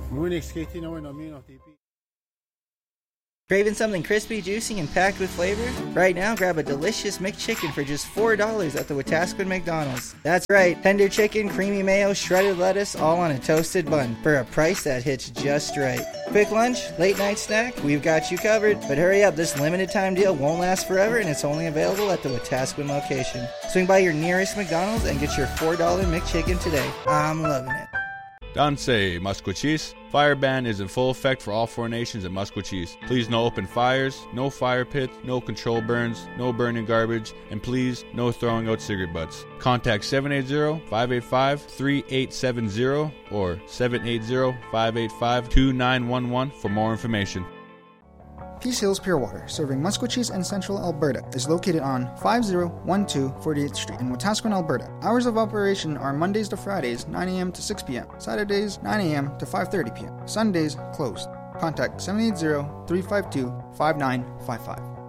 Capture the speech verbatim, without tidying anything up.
Craving something crispy, juicy, and packed with flavor? Right now, grab a delicious McChicken for just four dollars at the Wetaskiwin McDonald's. That's right, tender chicken, creamy mayo, shredded lettuce, all on a toasted bun for a price that hits just right. Quick lunch, late night snack, we've got you covered. But hurry up, this limited time deal won't last forever and it's only available at the Wetaskiwin location. Swing by your nearest McDonald's and get your four dollar McChicken today. I'm loving it. Danse, Musqueam. Fire ban is in full effect for all four nations at Musqueam. Please no open fires, no fire pits, no control burns, no burning garbage, and please no throwing out cigarette butts. Contact seven eight zero, five eight five, three eight seven zero or seven eight zero, five eight five, two nine one one for more information. Peace Hills Pure Water, serving Musqueam and Central Alberta, is located on five zero one two forty-eighth Street in Wetaskiwin, Alberta. Hours of operation are Mondays to Fridays, nine a.m. to six p.m., Saturdays, nine a.m. to five thirty p.m., Sundays, closed. Contact seven eight zero, three five two, five nine five five.